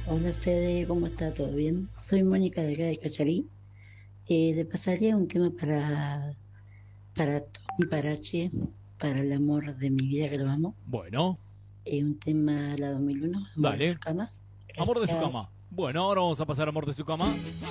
Hola Fede, ¿cómo está? ¿Todo bien? Soy Mónica de acá de Cacharí. Le pasaría un tema para Tom Parache, para el amor de mi vida que lo amo. Bueno, Un tema la 2001, Amor de dale. su cama. Amor de su Gracias. cama. Bueno, ahora vamos a pasar Amor de su cama.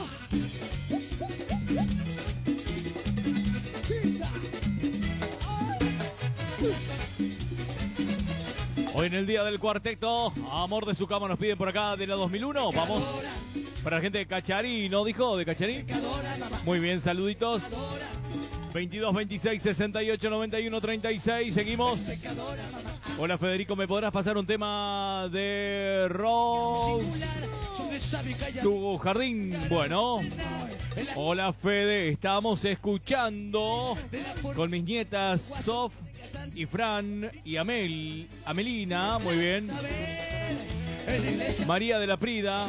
Hoy en el día del cuarteto, Amor de su cama nos piden por acá de la 2001. Vamos para la gente de Cacharí, ¿no dijo? ¿De Cacharí? Muy bien, saluditos. 22 26 68 91 36. Seguimos. Hola Federico, ¿me podrás pasar un tema de rock? Tu jardín. Bueno. Hola Fede, estamos escuchando con mis nietas Sof y Fran y Amelina, muy bien. María de la Prida.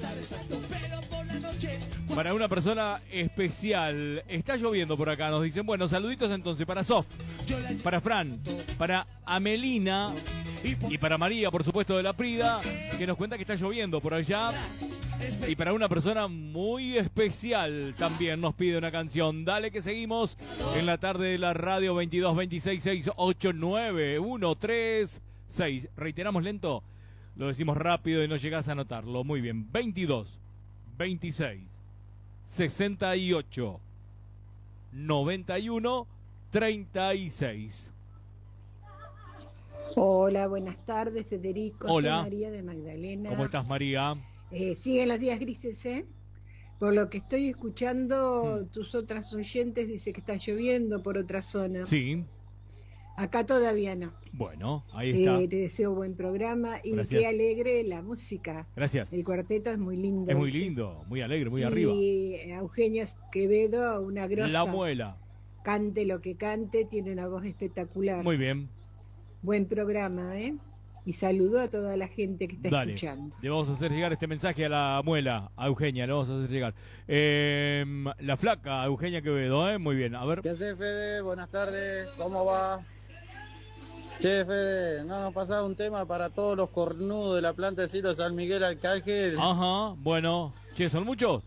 Para una persona especial. Está lloviendo por acá, nos dicen. Bueno, saluditos entonces para Sof, para Fran, para Amelina y para María, por supuesto, de la Prida, que nos cuenta que está lloviendo por allá. Y para una persona muy especial también nos pide una canción. Dale que seguimos en la tarde de la radio. 22 26 689 136. Reiteramos lento, lo decimos rápido y no llegás a anotarlo. Muy bien, 22 26 68 91 36. Hola, buenas tardes, Federico. Hola. Soy María de Magdalena. ¿Cómo estás, María? Siguen los días grises, ¿eh? Por lo que estoy escuchando, tus otras oyentes dicen que está lloviendo por otra zona. Sí. Acá todavía no. Bueno, ahí está. Te deseo buen programa y Gracias. qué alegre la música. Gracias. El cuarteto es muy lindo. Es muy lindo, muy alegre, muy y arriba. Eugenia Quevedo, una grosa. La muela. Cante lo que cante, tiene una voz espectacular. Muy bien. Buen programa, ¿eh? Y saludo a toda la gente que está escuchando. Le vamos a hacer llegar este mensaje a la muela, a Eugenia, le vamos a hacer llegar. La flaca, Eugenia Quevedo, muy bien, a ver. ¿Qué haces, Fede? Buenas tardes, ¿cómo va? Che, Fede, ¿no nos pasaba un tema para todos los cornudos de la planta de Silo San Miguel Arcángel? Ajá, bueno. Che, ¿son muchos?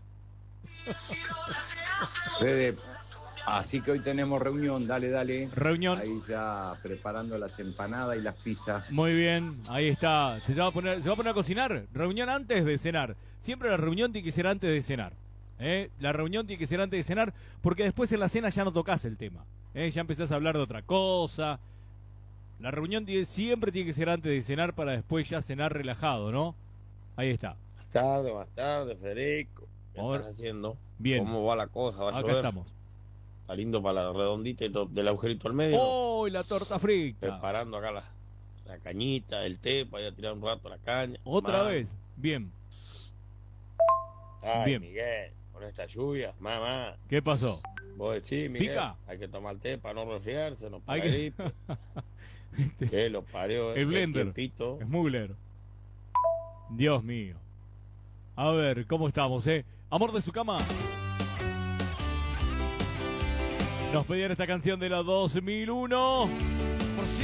Fede, así que hoy tenemos reunión, dale. Reunión. Ahí ya preparando las empanadas y las pizzas. Muy bien, ahí está. Se va a poner a cocinar. Reunión antes de cenar. Siempre la reunión tiene que ser antes de cenar. La reunión tiene que ser antes de cenar, porque después en la cena ya no tocas el tema. Ya empezás a hablar de otra cosa. La reunión siempre tiene que ser antes de cenar para después ya cenar relajado, ¿no? Ahí está. Buenas tardes, Federico. ¿Qué estás haciendo? Bien. ¿Cómo va la cosa? ¿Va a Acá llover? estamos. Está lindo para la redondita del agujerito al medio. ¡Oh, y la torta frita! Preparando acá la cañita, el té, para ir a tirar un rato la caña. ¿Otra vez? Bien. Ay, Bien. Miguel, con esta lluvia, mamá. ¿Qué pasó? Vos decís, Miguel, ¿Pica? hay que tomar té para no resfriarse, no Hay para que- gripe. Que lo parió El blender. tiempito. Smugler. Dios mío. A ver, ¿cómo estamos, Amor de su cama. Nos pedían esta canción de la 2001.